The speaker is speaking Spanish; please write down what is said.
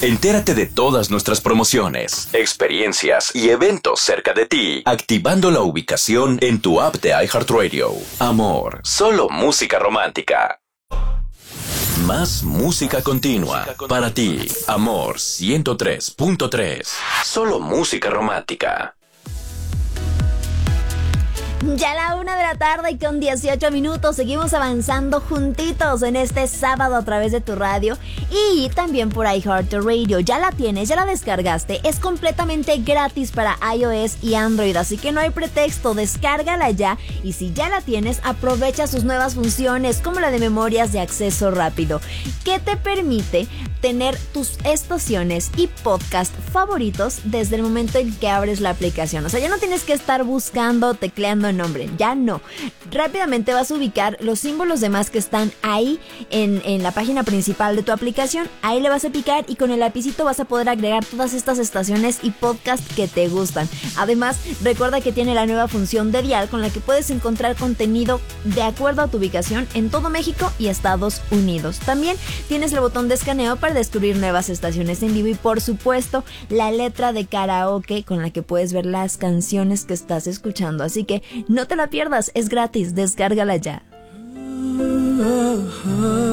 Entérate de todas nuestras promociones, experiencias y eventos cerca de ti, activando la ubicación en tu app de iHeartRadio. Amor, solo música romántica. Más música continua para ti. Amor 103.3. Solo música romántica. Ya la 1:00 p.m. con 18 minutos. Seguimos avanzando juntitos en este sábado a través de tu radio y también por iHeartRadio. Ya la tienes, ya la descargaste. Es completamente gratis para iOS y Android, así que no hay pretexto. Descárgala ya y si ya la tienes, aprovecha sus nuevas funciones como la de memorias de acceso rápido, que te permite tener tus estaciones y podcast favoritos desde el momento en que abres la aplicación. O sea, ya no tienes que estar buscando, tecleando nombre, ya no. Rápidamente vas a ubicar los símbolos de más que están ahí en la página principal de tu aplicación. Ahí le vas a picar y con el lapicito vas a poder agregar todas estas estaciones y podcast que te gustan. Además, recuerda que tiene la nueva función de dial con la que puedes encontrar contenido de acuerdo a tu ubicación en todo México y Estados Unidos. También tienes el botón de escaneo para descubrir nuevas estaciones en vivo y por supuesto la letra de karaoke con la que puedes ver las canciones que estás escuchando. Así que no te la pierdas, es gratis, descárgala ya.